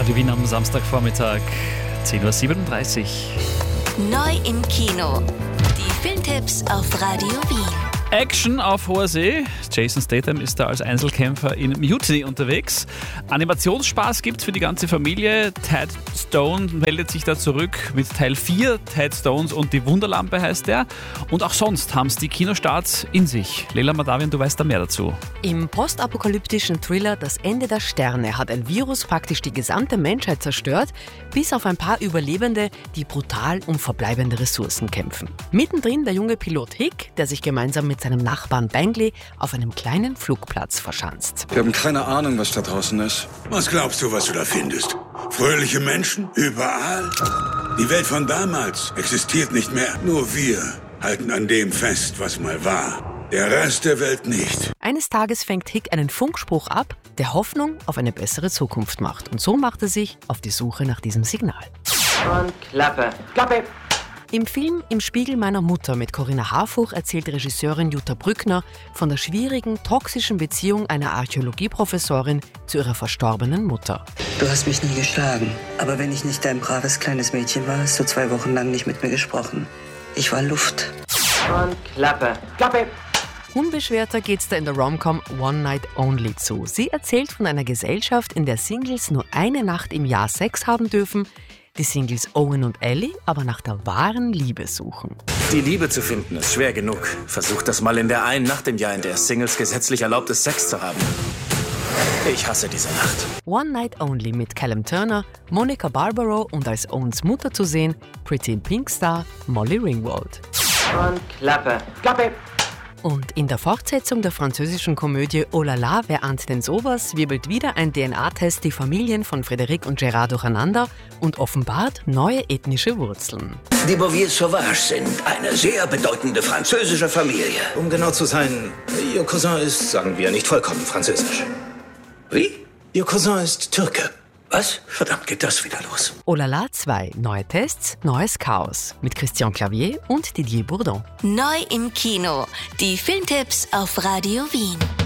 Radio Wien am Samstagvormittag, 10.37 Uhr. Neu im Kino. Die Filmtipps auf Radio Wien. Action auf hoher See. Jason Statham ist da als Einzelkämpfer in Mutiny unterwegs. Animationsspaß gibt's für die ganze Familie. Tad Stone meldet sich da zurück mit Teil 4. Tad Stones und die Wunderlampe heißt der. Und auch sonst haben's die Kinostarts in sich. Leila Madavian, du weißt da mehr dazu. Im postapokalyptischen Thriller Das Ende der Sterne hat ein Virus praktisch die gesamte Menschheit zerstört, bis auf ein paar Überlebende, die brutal um verbleibende Ressourcen kämpfen. Mittendrin der junge Pilot Hick, der sich gemeinsam mit seinem Nachbarn Bangley auf einem kleinen Flugplatz verschanzt. Wir haben keine Ahnung, was da draußen ist. Was glaubst du, was du da findest? Fröhliche Menschen? Überall? Die Welt von damals existiert nicht mehr. Nur wir halten an dem fest, was mal war. Der Rest der Welt nicht. Eines Tages fängt Hick einen Funkspruch ab, der Hoffnung auf eine bessere Zukunft macht. Und so macht er sich auf die Suche nach diesem Signal. Und Klappe. Klappe! Im Film Im Spiegel meiner Mutter mit Corinna Harfuch erzählt Regisseurin Jutta Brückner von der schwierigen, toxischen Beziehung einer Archäologieprofessorin zu ihrer verstorbenen Mutter. Du hast mich nie geschlagen, aber wenn ich nicht dein braves kleines Mädchen war, hast du 2 Wochen lang nicht mit mir gesprochen. Ich war Luft. Und Klappe. Klappe! Unbeschwerter geht's da in der Rom-Com One Night Only zu. Sie erzählt von einer Gesellschaft, in der Singles nur eine Nacht im Jahr Sex haben dürfen, die Singles Owen und Ellie aber nach der wahren Liebe suchen. Die Liebe zu finden ist schwer genug. Versucht das mal in der einen Nacht im Jahr, in der Singles gesetzlich erlaubt ist, Sex zu haben. Ich hasse diese Nacht. One Night Only mit Callum Turner, Monica Barbaro und als Owens Mutter zu sehen, Pretty in Pink Star Molly Ringwald. Und Klappe. Klappe! Und in der Fortsetzung der französischen Komödie Oh la la, wer ahnt denn sowas, wirbelt wieder ein DNA-Test die Familien von Frédéric und Gérard durcheinander und offenbart neue ethnische Wurzeln. Die Bouviers Sauvage sind eine sehr bedeutende französische Familie. Um genau zu sein, Ihr Cousin ist, sagen wir, nicht vollkommen französisch. Wie? Ihr Cousin ist Türke. Was? Verdammt, geht das wieder los? Oh la la 2, neue Tests, neues Chaos mit Christian Clavier und Didier Bourdon. Neu im Kino. Die Filmtipps auf Radio Wien.